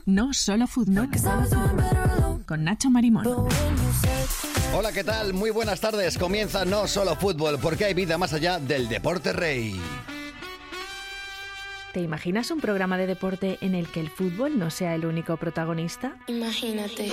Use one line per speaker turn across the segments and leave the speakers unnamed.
No Solo Fútbol, con Nacho Marimón.
Hola, ¿qué tal? Muy buenas tardes. Comienza No Solo Fútbol, porque hay vida más allá del deporte rey.
¿Te imaginas un programa de deporte en el que el fútbol no sea el único protagonista?
Imagínate.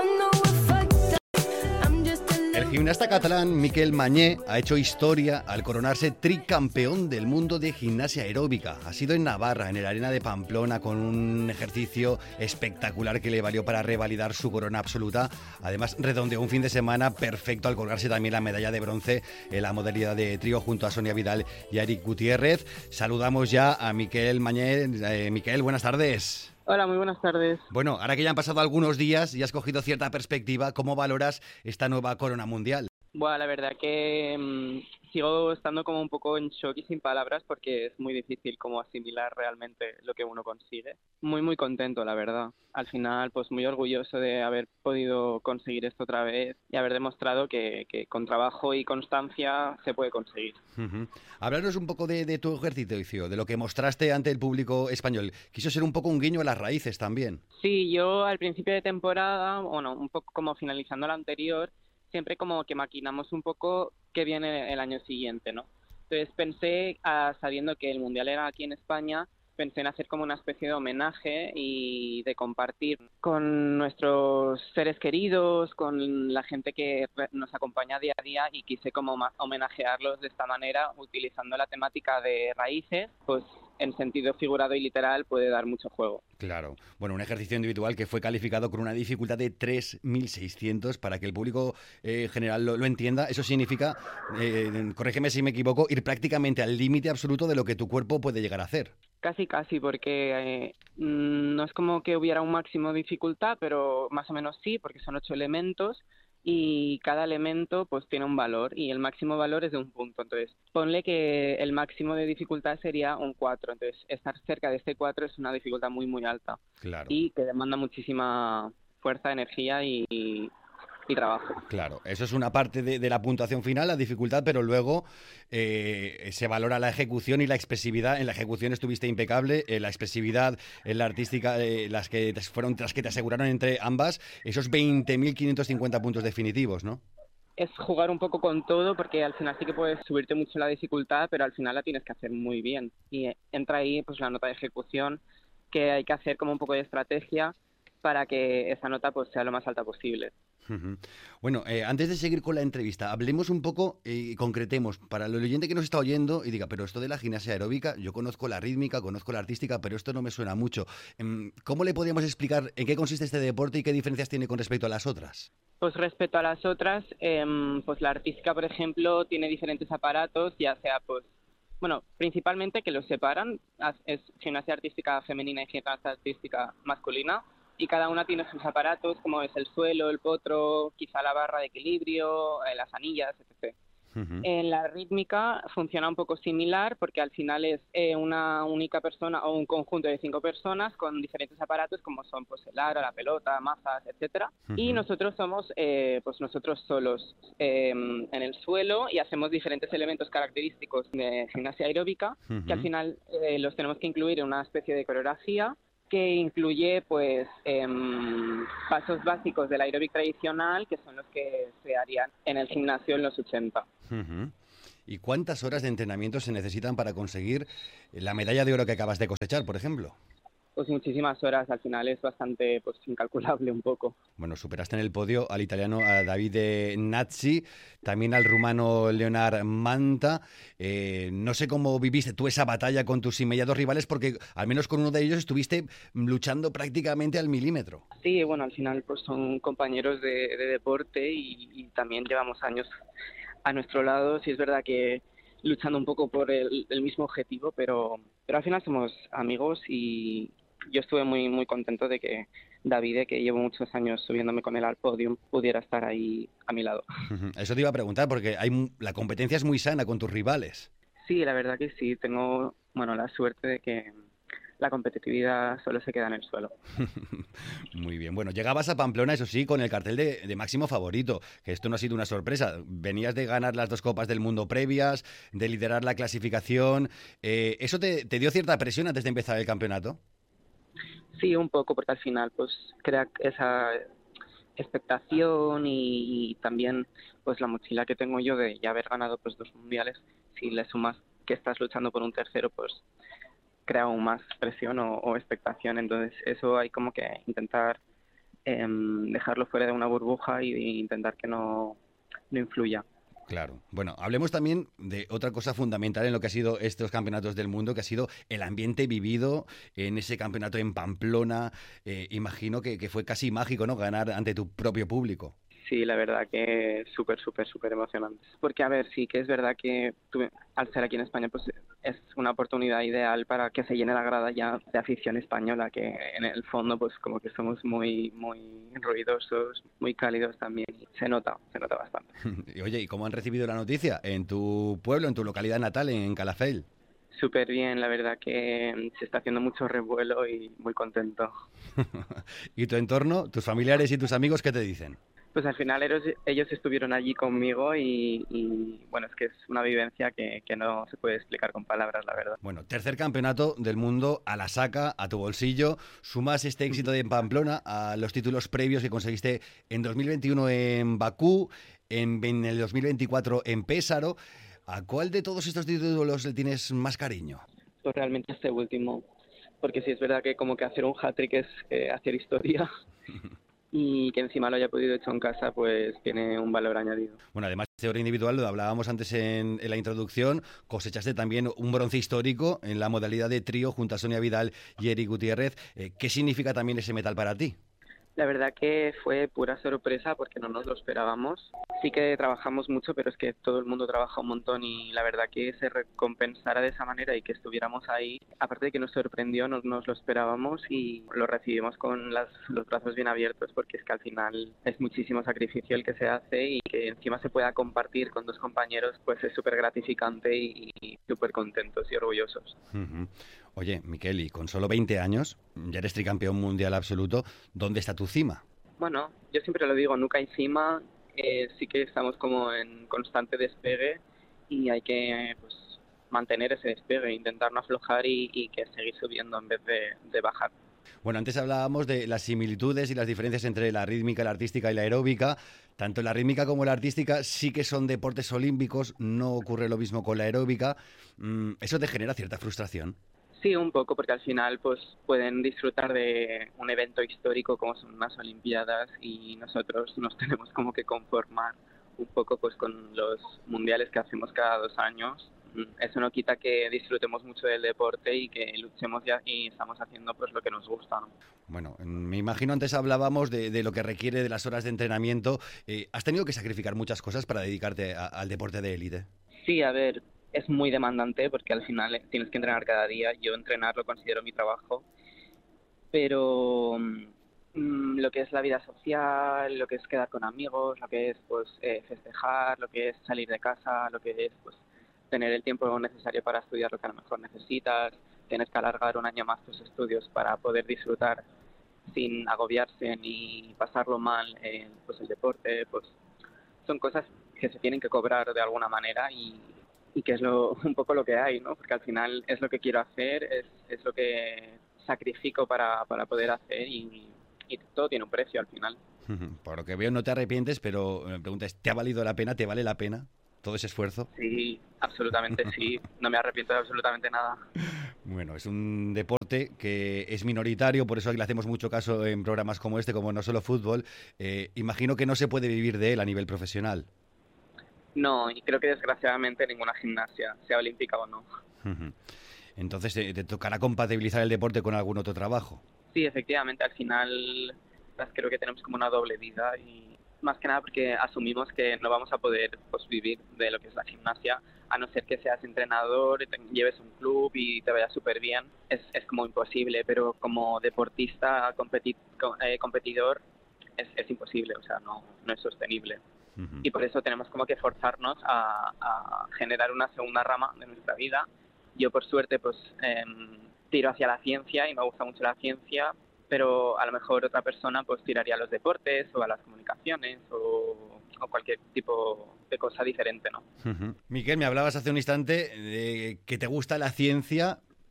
El gimnasta catalán Miquel Mañé ha hecho historia al coronarse tricampeón del mundo de gimnasia aeróbica. Ha sido en Navarra, en el Arena de Pamplona, con un ejercicio espectacular que le valió para revalidar su corona absoluta. Además, redondeó un fin de semana perfecto al colgarse también la medalla de bronce en la modalidad de trío junto a Sonia Vidal y a Eric Gutiérrez. Saludamos ya a Miquel Mañé. Miquel, buenas tardes.
Hola, muy buenas tardes.
Bueno, ahora que ya han pasado algunos días y has cogido cierta perspectiva, ¿cómo valoras esta nueva corona mundial?
Bueno, la verdad que sigo estando como un poco en shock y sin palabras porque es muy difícil como asimilar realmente lo que uno consigue. Muy, muy contento, la verdad. Al final, pues muy orgulloso de haber podido conseguir esto otra vez y haber demostrado que con trabajo y constancia se puede conseguir.
Uh-huh. Háblanos un poco de tu ejercicio, de lo que mostraste ante el público español. Quiso ser un poco un guiño a las raíces también.
Sí, yo al principio de temporada, bueno, un poco como finalizando la anterior, siempre como que maquinamos un poco qué viene el año siguiente, ¿no? Entonces pensé, sabiendo que el Mundial era aquí en España, pensé en hacer como una especie de homenaje y de compartir con nuestros seres queridos, con la gente que nos acompaña día a día, y quise como homenajearlos de esta manera, utilizando la temática de raíces, pues en sentido figurado y literal puede dar mucho juego.
Claro. Bueno, un ejercicio individual que fue calificado con una dificultad de 3.600 para que el público general lo entienda. Eso significa, corrígeme si me equivoco, ir prácticamente al límite absoluto de lo que tu cuerpo puede llegar a hacer.
Casi, porque no es como que hubiera un máximo de dificultad, pero más o menos sí, porque son 8 elementos y cada elemento pues tiene un valor y el máximo valor es de un punto. Entonces, ponle que el máximo de dificultad sería un 4. Entonces, estar cerca de este 4 es una dificultad muy, muy alta.
Claro.
Y que demanda muchísima fuerza, energía y trabajo.
Claro, eso es una parte de la puntuación final, la dificultad, pero luego se valora la ejecución y la expresividad. En la ejecución estuviste impecable, la expresividad, en la artística, las que te aseguraron entre ambas esos 20.550 puntos definitivos, ¿no?
Es jugar un poco con todo, porque al final sí que puedes subirte mucho la dificultad, pero al final la tienes que hacer muy bien. Y entra ahí pues la nota de ejecución, que hay que hacer como un poco de estrategia para que esa nota pues sea lo más alta posible.
Uh-huh. Bueno, antes de seguir con la entrevista, hablemos un poco y concretemos para el oyente que nos está oyendo y diga, pero esto de la gimnasia aeróbica, yo conozco la rítmica, conozco la artística, pero esto no me suena mucho. ¿Cómo le podríamos explicar en qué consiste este deporte y qué diferencias tiene con respecto a las otras?
Pues respecto a las otras, pues la artística, por ejemplo, tiene diferentes aparatos, ya sea pues, bueno, principalmente que los separan, es gimnasia artística femenina y gimnasia artística masculina, y cada una tiene sus aparatos, como es el suelo, el potro, quizá la barra de equilibrio, las anillas, etc. Uh-huh. En la rítmica funciona un poco similar, porque al final es una única persona o un conjunto de 5 personas con diferentes aparatos, como son pues el aro, la pelota, mazas, etcétera. Uh-huh. Y nosotros somos pues nosotros solos en el suelo y hacemos diferentes elementos característicos de gimnasia aeróbica, uh-huh, que al final los tenemos que incluir en una especie de coreografía que incluye pues pasos básicos del aeróbic tradicional, que son los que se harían en el gimnasio en los 80.
Uh-huh. ¿Y cuántas horas de entrenamiento se necesitan para conseguir la medalla de oro que acabas de cosechar, por ejemplo?
Pues muchísimas horas, al final es bastante pues incalculable un poco.
Bueno, superaste en el podio al italiano a Davide Nazzi, también al rumano Leonard Manta. No sé cómo viviste tú esa batalla con tus inmediatos rivales, porque al menos con uno de ellos estuviste luchando prácticamente al milímetro.
Sí, bueno, al final pues son compañeros de deporte y también llevamos años a nuestro lado. Sí es verdad que luchando un poco por el mismo objetivo, pero al final somos amigos y yo estuve muy, muy contento de que Davide, que llevo muchos años subiéndome con él al podium, pudiera estar ahí a mi lado.
Eso te iba a preguntar, porque la competencia es muy sana con tus rivales.
Sí, la verdad que sí. Tengo la suerte de que la competitividad solo se queda en el suelo.
Muy bien. Bueno, llegabas a Pamplona, eso sí, con el cartel de máximo favorito, que esto no ha sido una sorpresa. Venías de ganar las 2 Copas del Mundo previas, de liderar la clasificación. ¿Eso te dio cierta presión antes de empezar el campeonato?
Sí, un poco, porque al final pues crea esa expectación y también pues la mochila que tengo yo de ya haber ganado pues 2 mundiales, si le sumas que estás luchando por un tercero, pues crea aún más presión o expectación. Entonces eso hay como que intentar dejarlo fuera de una burbuja y intentar que no influya.
Claro. Bueno, hablemos también de otra cosa fundamental en lo que ha sido estos campeonatos del mundo, que ha sido el ambiente vivido en ese campeonato en Pamplona. Imagino que fue casi mágico, ¿no? Ganar ante tu propio público.
Sí, la verdad que es súper, súper, súper emocionante. Porque, a ver, sí que es verdad que al ser aquí en España, pues es una oportunidad ideal para que se llene la grada ya de afición española, que en el fondo, pues como que somos muy, muy ruidosos, muy cálidos también. Y se nota bastante.
Y, oye, ¿y cómo han recibido la noticia en tu pueblo, en tu localidad natal, en Calafell?
Súper bien, la verdad que se está haciendo mucho revuelo y muy contento.
¿Y tu entorno, tus familiares y tus amigos, qué te dicen?
Pues al final ellos estuvieron allí conmigo y bueno, es que es una vivencia que no se puede explicar con palabras, la verdad.
Bueno, tercer campeonato del mundo a la saca, a tu bolsillo. Sumas este éxito de Pamplona a los títulos previos que conseguiste en 2021 en Bakú, en el 2024 en Pésaro. ¿A cuál de todos estos títulos le tienes más cariño?
Pues realmente este último, porque sí es verdad que como que hacer un hat-trick es hacer historia y que encima lo haya podido hecho en casa, pues tiene un valor añadido.
Bueno, además de oro individual, lo hablábamos antes en la introducción, cosechaste también un bronce histórico en la modalidad de trío junto a Sonia Vidal y Eric Gutiérrez. ¿Qué significa también ese metal para ti?
La verdad que fue pura sorpresa porque no nos lo esperábamos. Sí que trabajamos mucho, pero es que todo el mundo trabaja un montón y la verdad que se recompensara de esa manera y que estuviéramos ahí, aparte de que nos sorprendió, no nos lo esperábamos y lo recibimos con los brazos bien abiertos porque es que al final es muchísimo sacrificio el que se hace y que encima se pueda compartir con 2 compañeros, pues es súper gratificante y súper contentos y orgullosos.
Uh-huh. Oye, Miquel, y con solo 20 años, ya eres tricampeón mundial absoluto, ¿dónde está tu cima?
Bueno, yo siempre lo digo, nunca hay cima, sí que estamos como en constante despegue y hay que pues, mantener ese despegue, intentar no aflojar y que seguir subiendo en vez de bajar.
Bueno, antes hablábamos de las similitudes y las diferencias entre la rítmica, la artística y la aeróbica. Tanto la rítmica como la artística sí que son deportes olímpicos, no ocurre lo mismo con la aeróbica. ¿Eso te genera cierta frustración?
Sí, un poco, porque al final pues pueden disfrutar de un evento histórico como son unas Olimpiadas y nosotros nos tenemos como que conformar un poco pues con los mundiales que hacemos cada 2 años. Eso no quita que disfrutemos mucho del deporte y que luchemos ya y estamos haciendo pues lo que nos gusta, ¿no?
Bueno, me imagino antes hablábamos de lo que requiere de las horas de entrenamiento. ¿Has tenido que sacrificar muchas cosas para dedicarte al deporte de élite?
Sí, a ver, es muy demandante porque al final tienes que entrenar cada día. Yo entrenar lo considero mi trabajo, pero lo que es la vida social, lo que es quedar con amigos, lo que es pues festejar, lo que es salir de casa, lo que es pues tener el tiempo necesario para estudiar lo que a lo mejor necesitas, tienes que alargar un año más tus estudios para poder disfrutar sin agobiarse ni pasarlo mal en pues el deporte, pues son cosas que se tienen que cobrar de alguna manera y que es un poco lo que hay, ¿no? Porque al final es lo que quiero hacer, es lo que sacrifico para poder hacer y todo tiene un precio al final.
Por lo que veo no te arrepientes, pero me preguntas, ¿te ha valido la pena? ¿Te vale la pena todo ese esfuerzo?
Sí, absolutamente sí, no me arrepiento de absolutamente nada.
Bueno, es un deporte que es minoritario, por eso le hacemos mucho caso en programas como este, como No Solo Fútbol. Imagino que no se puede vivir de él a nivel profesional.
No, y creo que desgraciadamente ninguna gimnasia, sea olímpica o no.
Entonces, ¿te tocará compatibilizar el deporte con algún otro trabajo?
Sí, efectivamente, al final pues, creo que tenemos como una doble vida y más que nada porque asumimos que no vamos a poder pues, vivir de lo que es la gimnasia, a no ser que seas entrenador, lleves un club y te vaya súper bien, es como imposible, pero como deportista, competidor, es imposible, o sea, no es sostenible. Y por eso tenemos como que forzarnos a generar una segunda rama de nuestra vida. Yo por suerte pues tiro hacia la ciencia y me gusta mucho la ciencia, pero a lo mejor otra persona pues tiraría a los deportes o a las comunicaciones o cualquier tipo de cosa diferente, ¿no?
Miquel, me hablabas hace un instante de que te gusta la ciencia,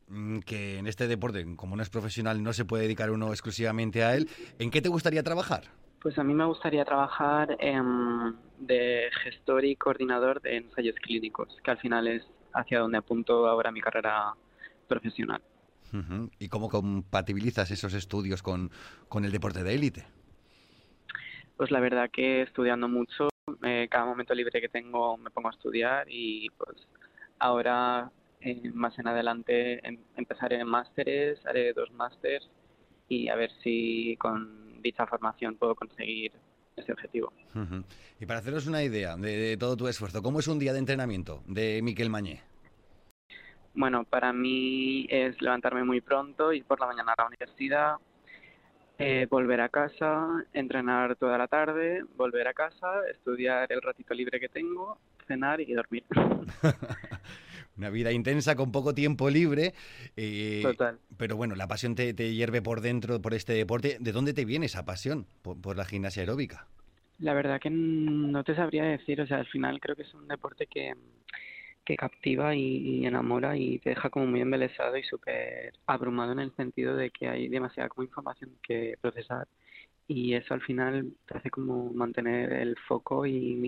que en este deporte, como no es profesional, no se puede dedicar uno exclusivamente a él. ¿En qué te gustaría trabajar?
Pues a mí me gustaría trabajar de gestor y coordinador de ensayos clínicos, que al final es hacia donde apunto ahora mi carrera profesional.
Uh-huh. ¿Y cómo compatibilizas esos estudios con el deporte de élite?
Pues la verdad que estudiando mucho, cada momento libre que tengo me pongo a estudiar y pues ahora más en adelante empezaré másteres, haré 2 másters y a ver si con dicha formación puedo conseguir ese objetivo.
Uh-huh. Y para haceros una idea de todo tu esfuerzo, ¿cómo es un día de entrenamiento de Miquel Mañé?
Bueno, para mí es levantarme muy pronto, ir por la mañana a la universidad, volver a casa, entrenar toda la tarde, volver a casa, estudiar el ratito libre que tengo, cenar y dormir.
Una vida intensa con poco tiempo libre,
Total.
pero bueno, la pasión te hierve por dentro por este deporte. ¿De dónde te viene esa pasión por la gimnasia aeróbica?
La verdad que no te sabría decir, o sea, al final creo que es un deporte que captiva y enamora y te deja como muy embelesado y súper abrumado en el sentido de que hay demasiada como información que procesar y eso al final te hace como mantener el foco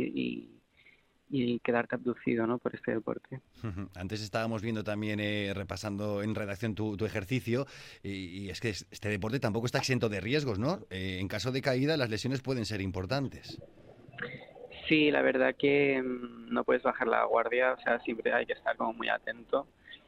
y quedarte abducido, ¿no?, por este deporte.
Antes estábamos viendo también, repasando en redacción tu ejercicio, y es que este deporte tampoco está exento de riesgos, ¿no? En caso de caída, las lesiones pueden ser importantes.
Sí, la verdad que no puedes bajar la guardia, o sea, siempre hay que estar como muy atento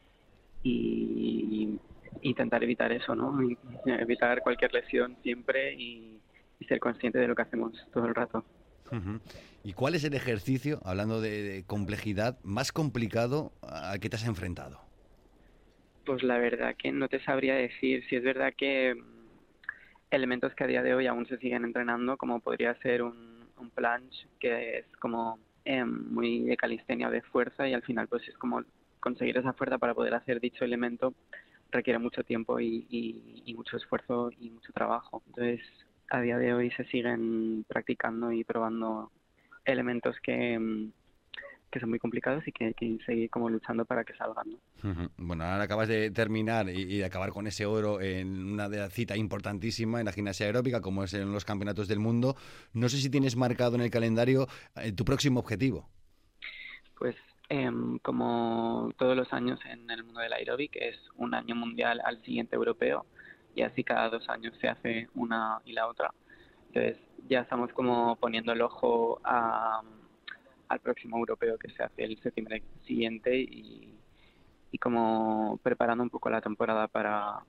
y intentar evitar eso, ¿no? Evitar cualquier lesión siempre y ser consciente de lo que hacemos todo el rato.
Uh-huh. ¿Y cuál es el ejercicio, hablando de complejidad, más complicado al que te has enfrentado?
Pues la verdad que no te sabría decir. Si es verdad que elementos que a día de hoy aún se siguen entrenando, como podría ser un planche, que es como muy de calistenia o de fuerza, y al final pues es como conseguir esa fuerza para poder hacer dicho elemento requiere mucho tiempo y mucho esfuerzo y mucho trabajo. Entonces, a día de hoy se siguen practicando y probando elementos que son muy complicados y que hay que seguir como luchando para que salgan, ¿no?
Uh-huh. Bueno, ahora acabas de terminar y de acabar con ese oro en una cita importantísima en la gimnasia aeróbica, como es en los campeonatos del mundo. No sé si tienes marcado en el calendario tu próximo objetivo.
Pues como todos los años en el mundo del aeróbic, es un año mundial al siguiente europeo y así cada 2 años se hace una y la otra. Entonces ya estamos como poniendo el ojo al próximo europeo que se hace el septiembre siguiente y como preparando un poco la temporada para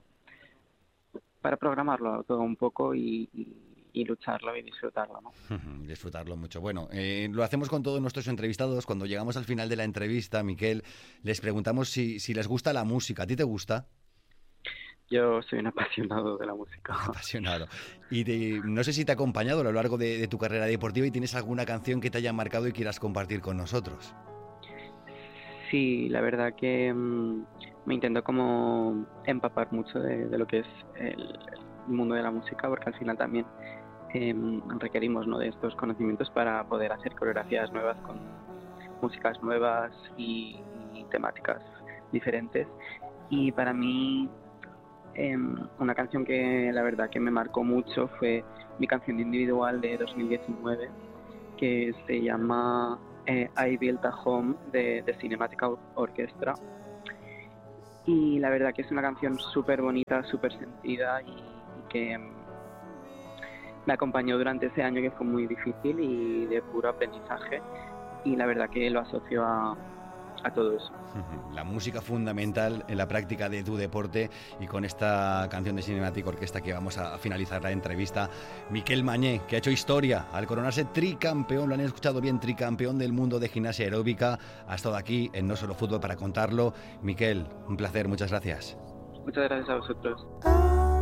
programarlo todo un poco y lucharlo y disfrutarlo, ¿no?
Disfrutarlo mucho. Bueno, lo hacemos con todos nuestros entrevistados. Cuando llegamos al final de la entrevista, Miquel, les preguntamos si les gusta la música. ¿A ti te gusta?
Yo soy un apasionado de la música.
Apasionado. Y no sé si te ha acompañado a lo largo de tu carrera deportiva y tienes alguna canción que te haya marcado y quieras compartir con nosotros.
Sí, la verdad que me intento como empapar mucho de lo que es el mundo de la música, porque al final también requerimos, ¿no?, de estos conocimientos para poder hacer coreografías nuevas con músicas nuevas y temáticas diferentes. Y para mí una canción que la verdad que me marcó mucho fue mi canción individual de 2019, que se llama I Built a Home de Cinematic Orchestra, y la verdad que es una canción súper bonita, súper sentida y que me acompañó durante ese año que fue muy difícil y de puro aprendizaje, y la verdad que lo asocio a todo eso.
La música fundamental en la práctica de tu deporte, y con esta canción de Cinematic Orchestra que vamos a finalizar la entrevista. Miquel Mañé, que ha hecho historia al coronarse tricampeón, lo han escuchado bien, tricampeón del mundo de gimnasia aeróbica, ha estado aquí en No Solo Fútbol para contarlo. Miquel, un placer, muchas gracias.
Muchas gracias a vosotros.